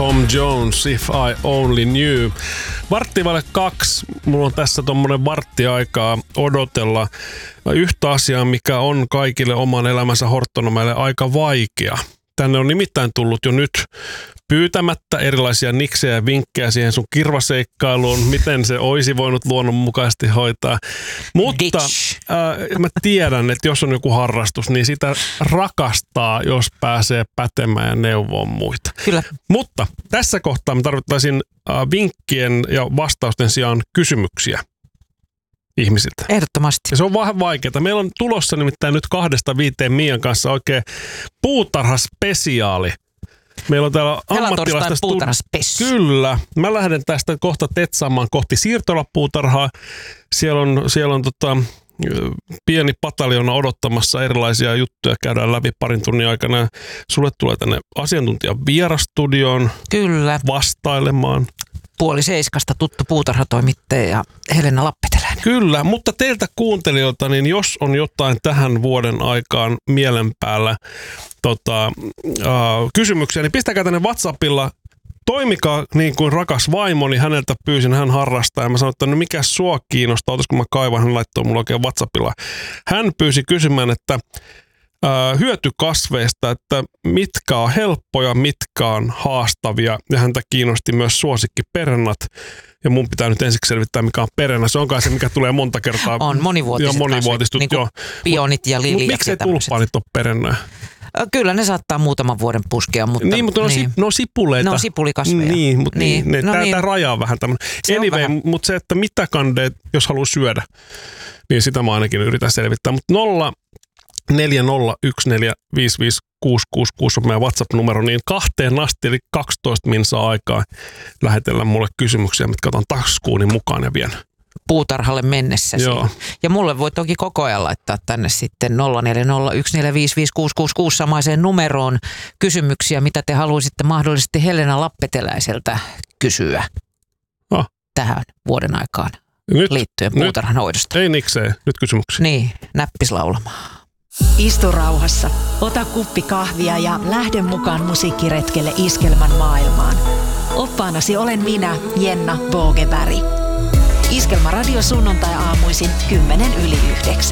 Tom Jones, If I Only Knew. 1:02. Mulla on tässä tommonen varttiaikaa odotella yhtä asiaa, mikä on kaikille oman elämänsä hortonomeille aika vaikea. Tänne on nimittäin tullut jo nyt pyytämättä erilaisia niksejä ja vinkkejä siihen sun kirvaseikkailuun, miten se olisi voinut luonnonmukaisesti hoitaa. Mutta mä tiedän, että jos on joku harrastus, niin sitä rakastaa, jos pääsee pätemään ja neuvoon muita. Kyllä. Mutta tässä kohtaa me tarvittaisiin vinkkien ja vastausten sijaan kysymyksiä ihmisiltä. Ehdottomasti. Ja se on vähän vaikeaa. Meillä on tulossa nimittäin nyt 2-5 Mian kanssa oikein puutarhaspesiaali. Meillä on täällä ammattilaista puutarhaspessu. Kyllä. Mä lähden tästä kohta tetsaamaan kohti siirtolapuutarhaa. Siellä on pieni pataljona odottamassa erilaisia juttuja. Käydään läpi parin tunnin aikana. Sulle tulee tänne asiantuntija vierastudioon. Kyllä. Vastailemaan. 6:30 tuttu puutarhatoimittaja Helena Lappeteläinen. Kyllä, mutta teiltä kuuntelijoilta, niin jos on jotain tähän vuoden aikaan mielen päällä kysymyksiä, niin pistäkää tänne WhatsAppilla. Toimikaa niin kuin rakas vaimoni, häneltä pyysin, hän harrastaa ja mä sanoin, että no mikä sua kiinnostaa, olisiko mä kaivan, hän laittoi mulle oikein WhatsAppilla. Hän pyysi kysymään, että hyötykasveista, että mitkä on helppoja, mitkä on haastavia ja häntä kiinnosti myös suosikkiperennat. Ja mun pitää nyt ensiksi selvittää, mikä on perennä. Se onkaan se, mikä tulee monta kertaa. On monivuotiset niin kuin pionit ja liljat. Mutta miksei tulppaanit ole perennää? Kyllä ne saattaa muutaman vuoden puskea, mutta... Niin, mutta ne on sipuleita. Ne on sipulikasveja. Niin, mutta tämä rajaa vähän tämmöinen. Anyway, mutta se, että mitä kandeet, jos haluaa syödä, niin sitä mä ainakin yritän selvittää. Mutta 04014555666 on meidän WhatsApp-numero, niin 2 asti, eli 12 minsaa aikaa lähetellä mulle kysymyksiä, mitkä otan taskuuni mukaan ja vien puutarhalle mennessäsi. Joo. Ja mulle voi toki koko ajan laittaa tänne sitten 0401455666 samaiseen numeroon kysymyksiä, mitä te haluaisitte mahdollisesti Helena Lappeteläiseltä kysyä tähän vuoden aikaan liittyen puutarhan hoidosta. Ei nikseen, nyt kysymyksiä. Niin, näppis laulamaan. Istu rauhassa, ota kuppi kahvia ja lähde mukaan musiikkiretkelle Iskelmän maailmaan. Oppaanasi olen minä, Jenna Bogeberg. Iskelmä radio sunnuntai-aamuisin 8:50.